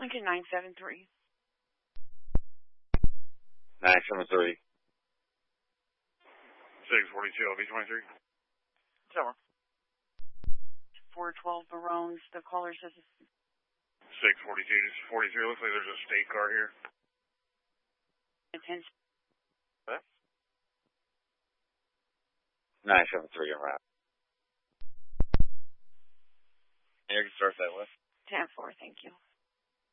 Lincoln 973. 973. 642 LB23. Tower. 412 Barones. The caller says 642 43. Looks like there's a state car here. attention. What? 973 en route. You can start that with. 10-4, thank you.